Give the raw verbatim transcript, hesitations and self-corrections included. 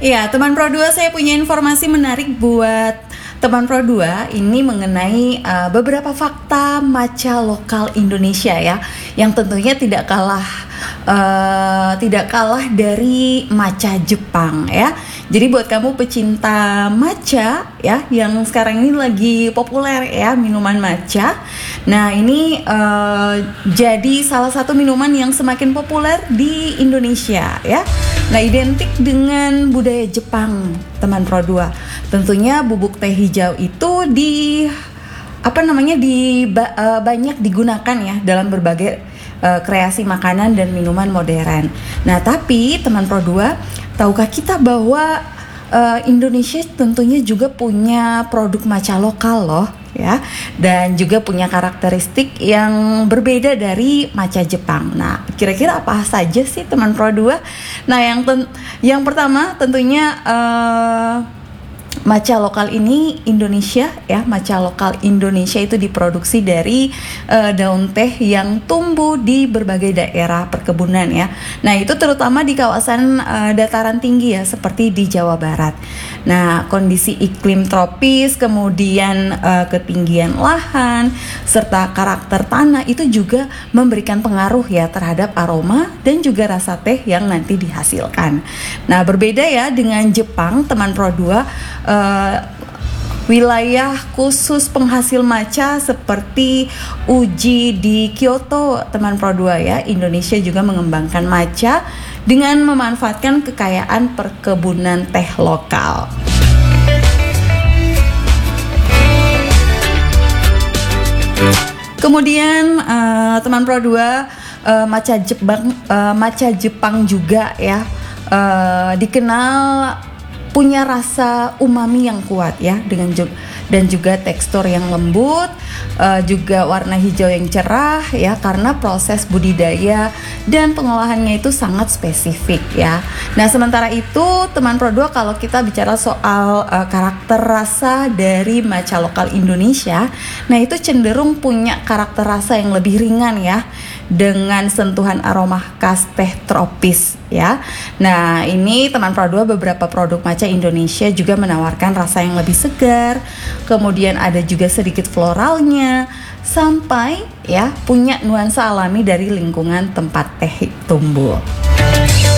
Iya, teman Pro dua, saya punya informasi menarik buat teman Pro dua ini mengenai uh, beberapa fakta matcha lokal Indonesia ya, yang tentunya tidak kalah uh, tidak kalah dari matcha Jepang ya. Jadi buat kamu pecinta matcha ya, yang sekarang ini lagi populer ya, minuman matcha. Nah ini uh, jadi salah satu minuman yang semakin populer di Indonesia ya. Nah, identik dengan budaya Jepang, teman Pro dua. Tentunya bubuk teh hijau itu di apa namanya di ba, uh, banyak digunakan ya dalam berbagai uh, kreasi makanan dan minuman modern. Nah, tapi teman Pro dua, tahukah kita bahwa uh, Indonesia tentunya juga punya produk matcha lokal loh ya, dan juga punya karakteristik yang berbeda dari matcha Jepang. Nah, kira-kira apa saja sih teman Pro dua? Nah, yang ten- yang pertama tentunya uh, matcha lokal ini Indonesia ya, matcha lokal Indonesia itu diproduksi dari uh, daun teh yang tumbuh di berbagai daerah perkebunan ya. Nah, itu terutama di kawasan uh, dataran tinggi ya, seperti di Jawa Barat. Nah, kondisi iklim tropis, kemudian uh, ketinggian lahan, serta karakter tanah itu juga memberikan pengaruh ya terhadap aroma dan juga rasa teh yang nanti dihasilkan. Nah, berbeda ya dengan Jepang, teman Pro dua, uh, wilayah khusus penghasil matcha seperti Uji di Kyoto, teman Pro dua ya, Indonesia juga mengembangkan matcha dengan memanfaatkan kekayaan perkebunan teh lokal. Kemudian uh, teman Pro dua, uh, matcha Jepang, uh, matcha Jepang juga ya, uh, dikenal punya rasa umami yang kuat ya, dengan juga dan juga tekstur yang lembut, uh, juga warna hijau yang cerah ya, karena proses budidaya dan pengolahannya itu sangat spesifik ya. Nah, sementara itu teman Pro dua, kalau kita bicara soal uh, karakter rasa dari matcha lokal Indonesia, nah itu cenderung punya karakter rasa yang lebih ringan ya, dengan sentuhan aroma khas teh tropis ya. Nah, ini teman Pro dua, beberapa produk matcha Indonesia juga menawarkan rasa yang lebih segar, kemudian ada juga sedikit floralnya, sampai ya punya nuansa alami dari lingkungan tempat teh tumbuh.